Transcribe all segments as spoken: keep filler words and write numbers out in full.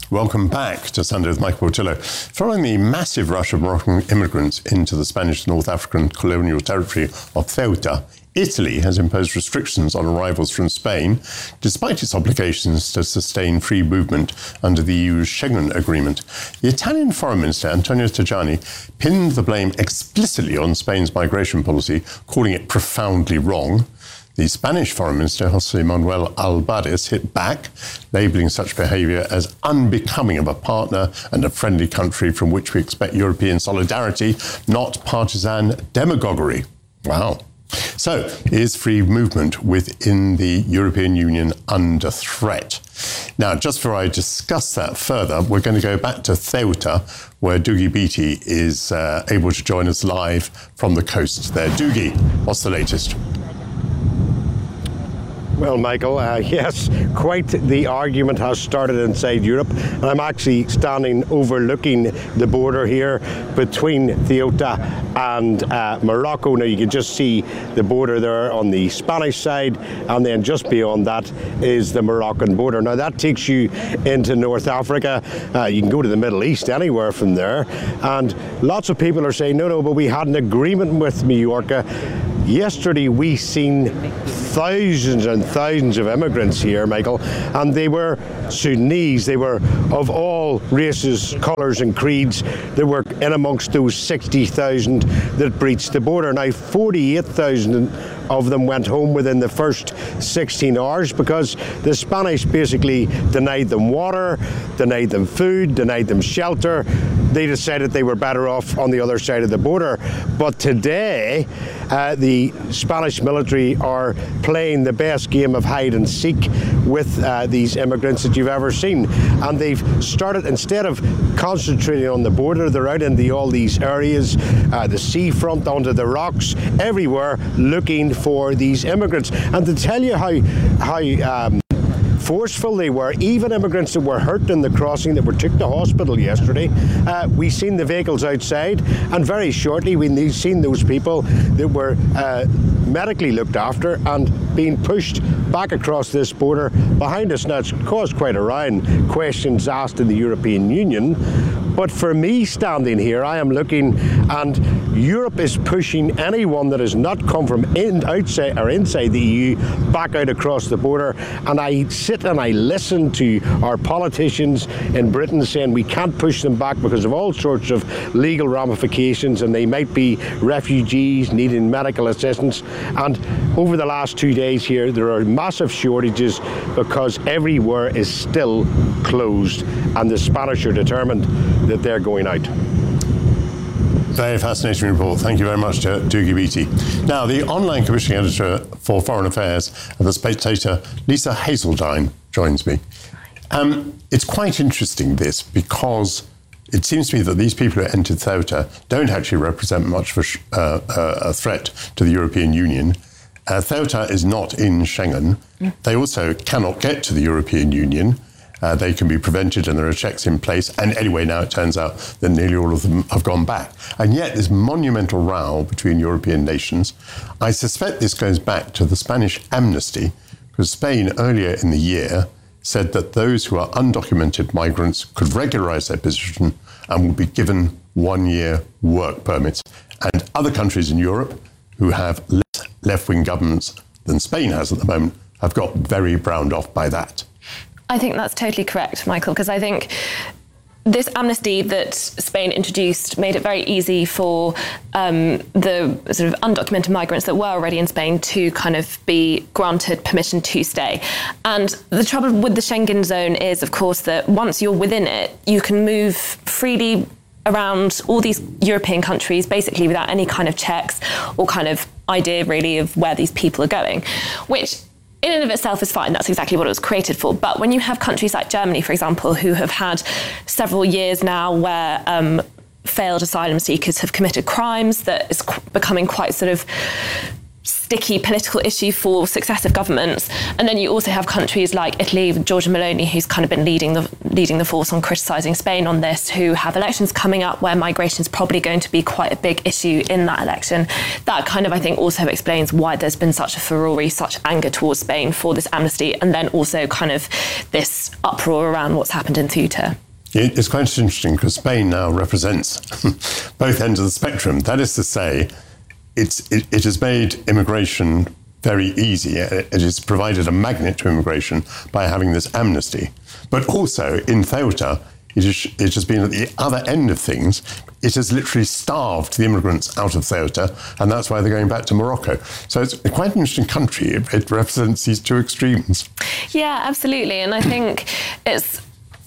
Welcome back to Sunday with Michael Portillo. Following the massive rush of Moroccan immigrants into the Spanish North African colonial territory of Ceuta, Italy has imposed restrictions on arrivals from Spain, despite its obligations to sustain free movement under the E U's Schengen Agreement. The Italian Foreign Minister, Antonio Tajani, pinned the blame explicitly on Spain's migration policy, calling it profoundly wrong. The Spanish Foreign Minister, José Manuel Álvarez, hit back, labelling such behaviour as unbecoming of a partner and a friendly country from which we expect European solidarity, not partisan demagoguery. Wow. So, is free movement within the European Union under threat? Now, just before I discuss that further, we're going to go back to Ceuta, where Dougie Beattie is uh, able to join us live from the coast there. Dougie, what's the latest? Well, Michael, uh, yes, quite the argument has started inside Europe. And I'm actually standing overlooking the border here between Ceuta and uh, Morocco. Now, you can just see the border there on the Spanish side, and then just beyond that is the Moroccan border. Now, that takes you into North Africa. Uh, you can go to the Middle East anywhere from there. And lots of people are saying, no, no, but we had an agreement with Mallorca. Yesterday, we seen thousands and thousands of immigrants here, Michael, and they were Sudanese. They were of all races, colours and creeds. They were in amongst those sixty thousand that breached the border. Now, forty-eight thousand of them went home within the first sixteen hours because the Spanish basically denied them water, denied them food, denied them shelter. They decided they were better off on the other side of the border. But today, uh, the Spanish military are playing the best game of hide and seek with uh, these immigrants that you've ever seen. And they've started, instead of concentrating on the border, they're out into all these areas, uh, the seafront, onto the rocks, everywhere, looking for these immigrants. And to tell you how, how um, forceful they were, even immigrants that were hurt in the crossing that were took to hospital yesterday, uh, we seen the vehicles outside, and very shortly we seen those people that were uh, medically looked after and being pushed back across this border behind us. Now, it's caused quite a round, questions asked in the European Union. But for me, standing here, I am looking, and Europe is pushing anyone that has not come from in, outside or inside the E U back out across the border. And I sit and I listen to our politicians in Britain saying we can't push them back because of all sorts of legal ramifications, and they might be refugees needing medical assistance. And over the last two days here, there are massive shortages because everywhere is still closed, and the Spanish are determined that they're going out. Very fascinating report. Thank you very much to Dougie Beattie. Now, the online commissioning editor for Foreign Affairs at The Spectator, Lisa Hazeldine, joins me. Um, it's quite interesting, this, because it seems to me that these people who entered Ceuta don't actually represent much of a, uh, uh, a threat to the European Union. Uh, Ceuta is not in Schengen. Mm. They also cannot get to the European Union. Uh, they can be prevented, and there are checks in place. And anyway, now it turns out that nearly all of them have gone back. And yet this monumental row between European nations. I suspect this goes back to the Spanish amnesty, because Spain earlier in the year said that those who are undocumented migrants could regularise their position and will be given one-year work permits. And other countries in Europe who have less left-wing governments than Spain has at the moment have got very browned off by that. I think that's totally correct, Michael, because I think this amnesty that Spain introduced made it very easy for um, the sort of undocumented migrants that were already in Spain to kind of be granted permission to stay. And the trouble with the Schengen zone is, of course, that once you're within it, you can move freely around all these European countries, basically without any kind of checks or kind of idea, really, of where these people are going, which in and of itself is fine. That's exactly what it was created for. But when you have countries like Germany, for example, who have had several years now where um, failed asylum seekers have committed crimes that is qu- becoming quite sort of sticky political issue for successive governments. And then you also have countries like Italy, with Giorgia Meloni, who's kind of been leading the leading the force on criticising Spain on this, who have elections coming up where migration is probably going to be quite a big issue in that election. That kind of, I think, also explains why there's been such a furore, such anger towards Spain for this amnesty, and then also kind of this uproar around what's happened in Ceuta. It's quite interesting because Spain now represents both ends of the spectrum. That is to say, it's, it, it has made immigration very easy. It has provided a magnet to immigration by having this amnesty. But also in Ceuta, it, is, it has been at the other end of things. It has literally starved the immigrants out of Ceuta, and that's why they're going back to Morocco. So it's quite an interesting country. It, it represents these two extremes. Yeah, absolutely. And I think it's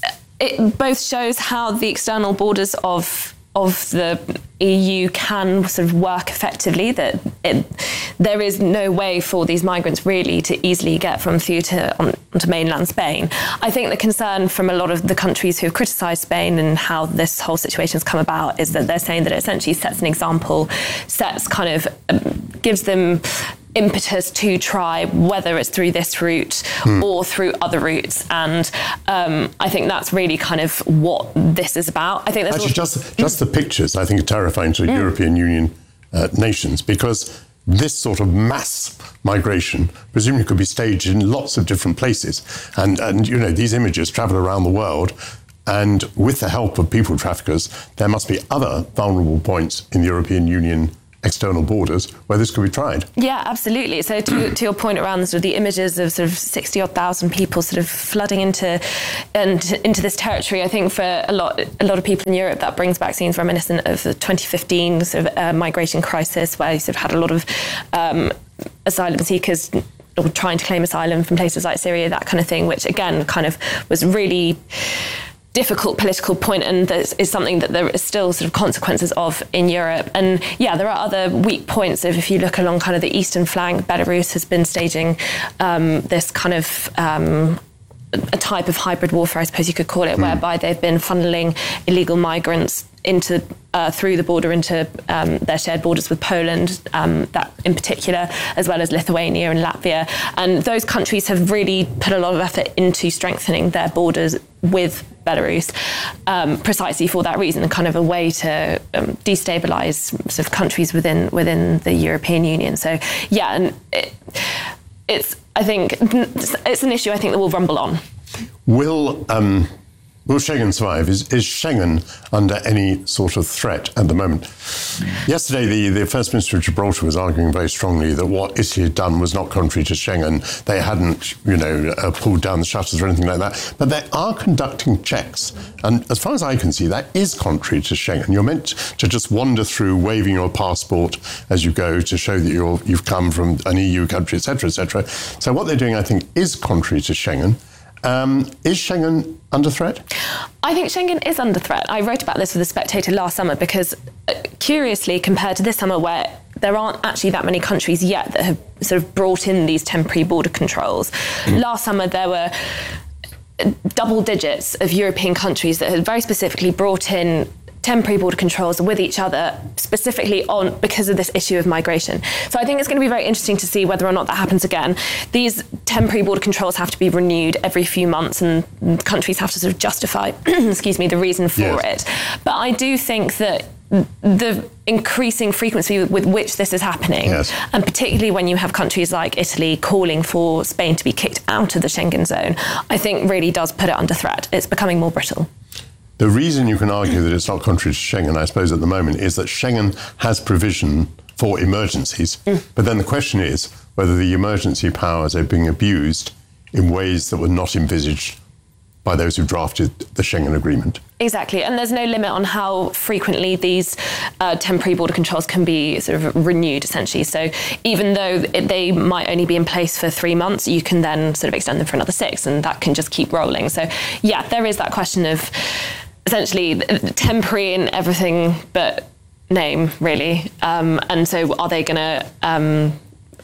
it both shows how the external borders of of the E U can sort of work effectively, that it, there is no way for these migrants really to easily get from Ceuta on, onto mainland Spain. I think the concern from a lot of the countries who have criticised Spain and how this whole situation has come about is that they're saying that it essentially sets an example, sets kind of, um, gives them impetus to try, whether it's through this route hmm. or through other routes. And um, I think that's really kind of what this is about. I think there's Actually, also- just, just the pictures, I think, are terrifying to mm. European Union uh, nations, because this sort of mass migration presumably could be staged in lots of different places. And, and you know, these images travel around the world, and with the help of people traffickers, there must be other vulnerable points in the European Union external borders where this could be tried. Yeah, absolutely. So to, to your point around sort of the images of sort of sixty odd thousand people sort of flooding into and into this territory, I think for a lot a lot of people in Europe that brings back scenes reminiscent of the twenty fifteen sort of uh, migration crisis, where you sort of had a lot of um, asylum seekers or trying to claim asylum from places like Syria, that kind of thing, which again kind of was really difficult political point, and that is something that there is still sort of consequences of in Europe. And yeah, there are other weak points. If you look along kind of the eastern flank, Belarus has been staging um, this kind of um, a type of hybrid warfare, I suppose you could call it, mm. whereby they've been funneling illegal migrants into uh, through the border into um, their shared borders with Poland, um, that in particular, as well as Lithuania and Latvia. And those countries have really put a lot of effort into strengthening their borders with Belarus, um, precisely for that reason, kind of a way to um, destabilise sort of countries within within the European Union. So yeah, and it, it's I think it's an issue I think that will rumble on. Will um, will Schengen survive? Is, is Schengen under any sort of threat at the moment? Yesterday, the, the First Minister of Gibraltar was arguing very strongly that what Italy had done was not contrary to Schengen. They hadn't, you know, uh, pulled down the shutters or anything like that. But they are conducting checks. And as far as I can see, that is contrary to Schengen. You're meant to just wander through waving your passport as you go to show that you're, you've come from an E U country, et cetera, et cetera. So what they're doing, I think, is contrary to Schengen. Um, is Schengen under threat? I think Schengen is under threat. I wrote about this for The Spectator last summer because, uh, curiously, compared to this summer where there aren't actually that many countries yet that have sort of brought in these temporary border controls. Mm. Last summer there were double digits of European countries that had very specifically brought in temporary border controls with each other, specifically on because of this issue of migration. So I think it's going to be very interesting to see whether or not that happens again. These temporary border controls have to be renewed every few months, and countries have to sort of justify, excuse me, the reason for yes. it. But I do think that the increasing frequency with which this is happening, yes. and particularly when you have countries like Italy calling for Spain to be kicked out of the Schengen zone, I think really does put it under threat. It's becoming more brittle. The reason you can argue that it's not contrary to Schengen, I suppose, at the moment, is that Schengen has provision for emergencies. Mm. But then the question is whether the emergency powers are being abused in ways that were not envisaged by those who drafted the Schengen Agreement. Exactly, and there's no limit on how frequently these uh, temporary border controls can be sort of renewed, essentially. So even though it, they might only be in place for three months, you can then sort of extend them for another six, and that can just keep rolling. So yeah, there is that question of essentially temporary in everything but name, really. Um, and so are they going to... Um,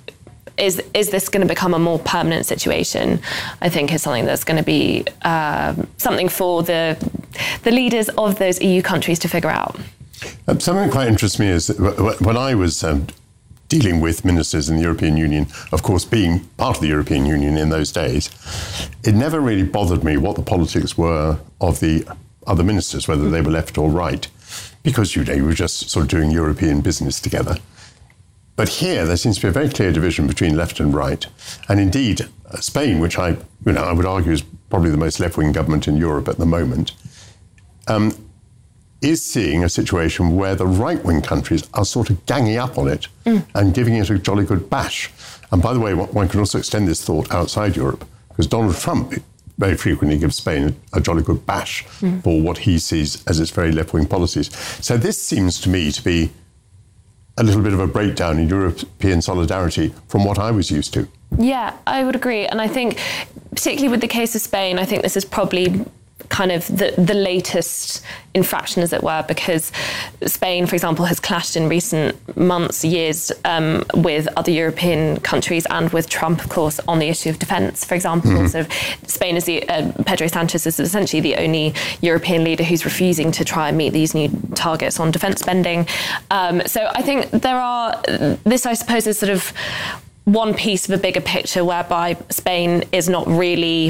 Is is this going to become a more permanent situation? I think is something that's going to be um, something for the the leaders of those E U countries to figure out. Um, something that quite interests me is that when I was um, dealing with ministers in the European Union, of course, being part of the European Union in those days, it never really bothered me what the politics were of the other ministers, whether they were left or right, because you know, you were just sort of doing European business together. But here, there seems to be a very clear division between left and right. And indeed, Spain, which I, you know, I would argue is probably the most left-wing government in Europe at the moment, um, is seeing a situation where the right-wing countries are sort of ganging up on it mm. and giving it a jolly good bash. And by the way, one can also extend this thought outside Europe, because Donald Trump very frequently gives Spain a, a jolly good bash mm. for what he sees as its very left-wing policies. So this seems to me to be a little bit of a breakdown in European solidarity from what I was used to. Yeah, I would agree. And I think, particularly with the case of Spain, I think this is probably kind of the, the latest infraction, as it were, because Spain, for example, has clashed in recent months, years, um, with other European countries and with Trump, of course, on the issue of defence, for example. Mm-hmm. So Spain is the, uh, Pedro Sanchez is essentially the only European leader who's refusing to try and meet these new targets on defence spending. Um, so I think there are, this I suppose is sort of one piece of a bigger picture whereby Spain is not really,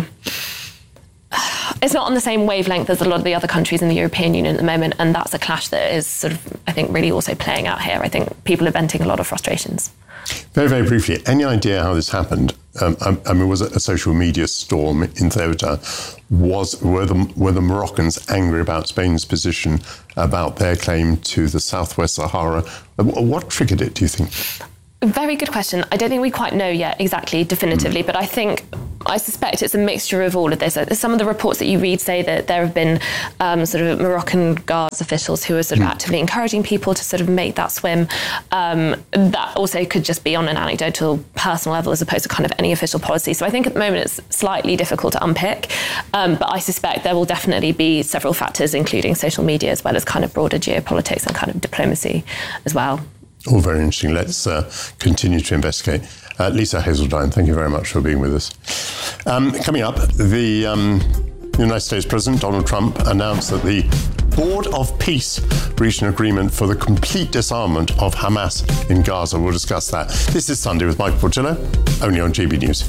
it's not on the same wavelength as a lot of the other countries in the European Union at the moment, and that's a clash that is sort of, I think, really also playing out here. I think people are venting a lot of frustrations. Very, very briefly, any idea how this happened? Um, I, I mean, was it a social media storm in Ceuta? Was were the were the Moroccans angry about Spain's position about their claim to the Southwest Sahara? What triggered it, do you think? Very good question. I don't think we quite know yet exactly, definitively, mm. but I think, I suspect it's a mixture of all of this. Some of the reports that you read say that there have been um, sort of Moroccan Guards officials who are sort of mm. actively encouraging people to sort of make that swim. Um, that also could just be on an anecdotal, personal level as opposed to kind of any official policy. So I think at the moment it's slightly difficult to unpick, um, but I suspect there will definitely be several factors, including social media as well as kind of broader geopolitics and kind of diplomacy as well. All very interesting. Let's uh, continue to investigate. Uh, Lisa Hazeltine, thank you very much for being with us. Um, coming up, the um, United States President, Donald Trump, announced that the Board of Peace reached an agreement for the complete disarmament of Hamas in Gaza. We'll discuss that. This is Sunday with Michael Portillo, only on G B News.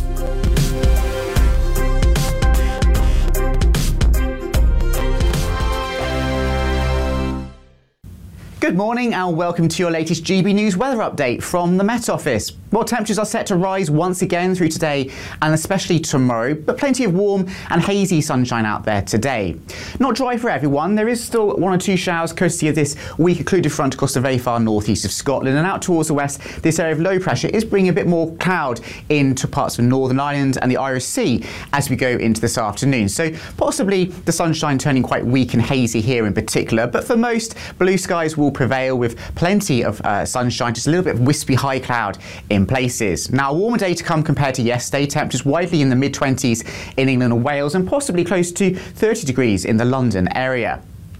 Good morning and welcome to your latest G B News weather update from the Met Office. Well, temperatures are set to rise once again through today and especially tomorrow, but plenty of warm and hazy sunshine out there today. Not dry for everyone. There is still one or two showers courtesy of this weak occluded front across the very far northeast of Scotland, and out towards the west, this area of low pressure is bringing a bit more cloud into parts of Northern Ireland and the Irish Sea as we go into this afternoon. So possibly the sunshine turning quite weak and hazy here in particular, but for most, blue skies will prevail with plenty of uh, sunshine, just a little bit of wispy high cloud in places. Now, a warmer day to come compared to yesterday. Temperatures widely in the mid twenties in England and Wales and possibly close to thirty degrees in the London area.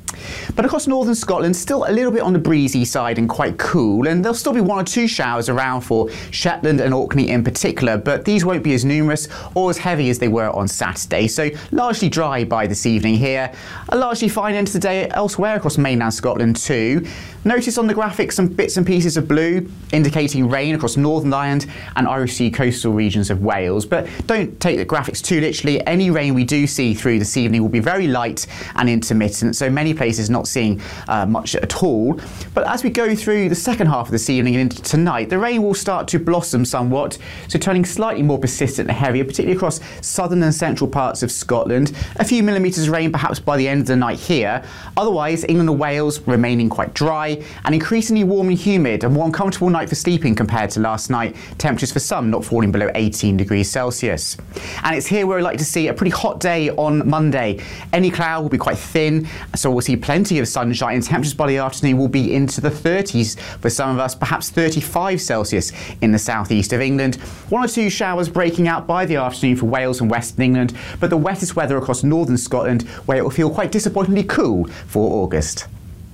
But across northern Scotland, still a little bit on the breezy side and quite cool, and there'll still be one or two showers around for Shetland and Orkney in particular, but these won't be as numerous or as heavy as they were on Saturday, so largely dry by this evening here. A largely fine end to the day elsewhere across mainland Scotland too. Notice on the graphic some bits and pieces of blue indicating rain across Northern Ireland and Irish Sea coastal regions of Wales, but don't take the graphics too literally. Any rain we do see through this evening will be very light and intermittent, so many places not seeing uh, much at all. But as we go through the second half of this evening and into tonight, the rain will start to blossom somewhat, so turning slightly more persistent and heavier, particularly across southern and central parts of Scotland. A few millimetres of rain perhaps by the end of the night here. Otherwise, England and Wales remaining quite dry and increasingly warm and humid, a more uncomfortable night for sleeping compared to last night. Temperatures for some not falling below eighteen degrees Celsius. And it's here where we're likely to see a pretty hot day on Monday. Any cloud will be quite thin, so we'll see plenty of sunshine, and temperatures by the afternoon will be into the thirties for some of us, perhaps thirty-five Celsius in the southeast of England. One or two showers breaking out by the afternoon for Wales and Western England, but the wettest weather across northern Scotland, where it will feel quite disappointingly cool for August.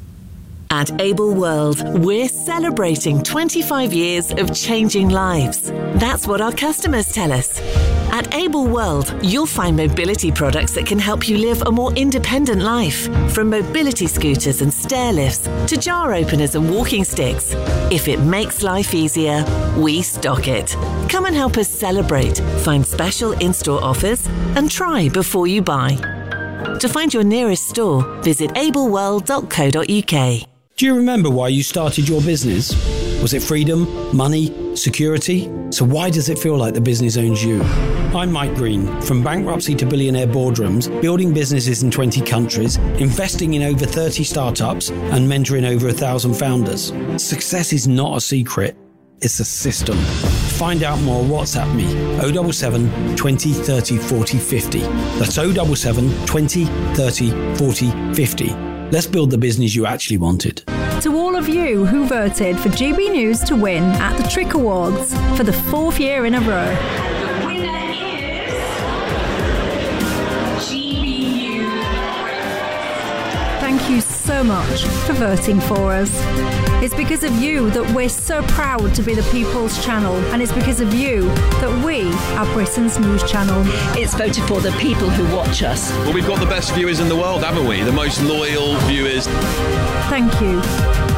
At Able World, we're celebrating twenty-five years of changing lives. That's what our customers tell us. At Able World, you'll find mobility products that can help you live a more independent life. From mobility scooters and stair lifts to jar openers and walking sticks. If it makes life easier, we stock it. Come and help us celebrate, find special in-store offers, and try before you buy. To find your nearest store, visit able world dot co dot uk. Do you remember why you started your business? Was it freedom, money, security? So why does it feel like the business owns you? I'm Mike Green. From bankruptcy to billionaire boardrooms, building businesses in twenty countries, investing in over thirty startups, and mentoring over a thousand founders. Success is not a secret. It's a system. Find out more, WhatsApp me, oh seven seven, twenty, thirty, forty, fifty. That's oh seven seven, twenty, thirty, forty, fifty. Let's build the business you actually wanted. To all of you who voted for G B News to win at the Trick Awards for the fourth year in a row. The winner is G B News. Thank you so much for voting for us. It's because of you that we're so proud to be the People's Channel, and it's because of you that we are Britain's news channel. It's voted for the people who watch us. Well, we've got the best viewers in the world, haven't we? The most loyal viewers. Thank you.